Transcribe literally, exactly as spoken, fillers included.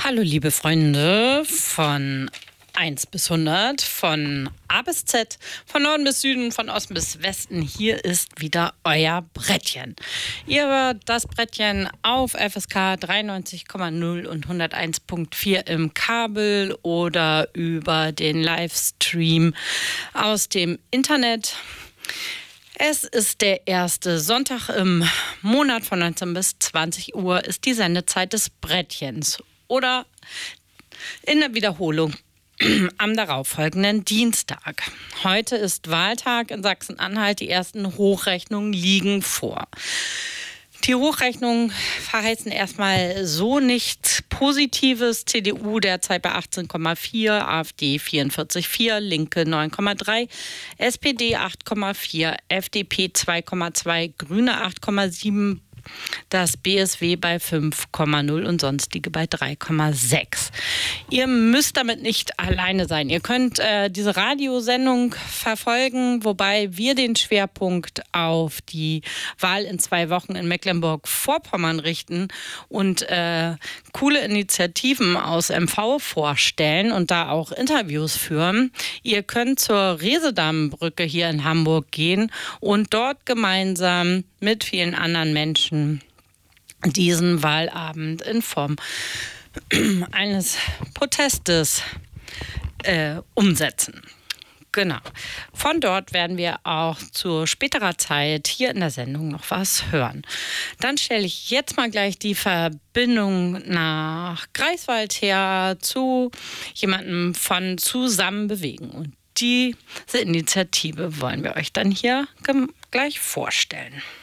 Hallo liebe Freunde von eins bis hundert, von A bis Z, von Norden bis Süden, von Osten bis Westen. Hier ist wieder euer Brettchen. Ihr hört das Brettchen auf F S K dreiundneunzig Komma null und hunderteins Komma vier im Kabel oder über den Livestream aus dem Internet. Es ist der erste Sonntag im Monat von neunzehn bis zwanzig Uhr ist die Sendezeit des Brettchens. Oder in der Wiederholung am darauffolgenden Dienstag. Heute ist Wahltag in Sachsen-Anhalt. Die ersten Hochrechnungen liegen vor. Die Hochrechnungen verheißen erstmal so nichts Positives. C D U derzeit bei achtzehn Komma vier, AfD vierundvierzig Komma vier, Linke neun Komma drei, S P D acht Komma vier, F D P zwei Komma zwei, Grüne acht Komma sieben, das B S W bei fünf Komma null und sonstige bei drei Komma sechs. Ihr müsst damit nicht alleine sein. Ihr könnt äh, diese Radiosendung verfolgen, wobei wir den Schwerpunkt auf die Wahl in zwei Wochen in Mecklenburg-Vorpommern richten und äh, coole Initiativen aus M V vorstellen und da auch Interviews führen. Ihr könnt zur Resedamenbrücke hier in Hamburg gehen und dort gemeinsam mit vielen anderen Menschen diesen Wahlabend in Form eines Protestes äh, umsetzen. Genau. Von dort werden wir auch zu späterer Zeit hier in der Sendung noch was hören. Dann stelle ich jetzt mal gleich die Verbindung nach Greifswald her zu jemandem von Zusammen bewegen. Und diese Initiative wollen wir euch dann hier gleich vorstellen.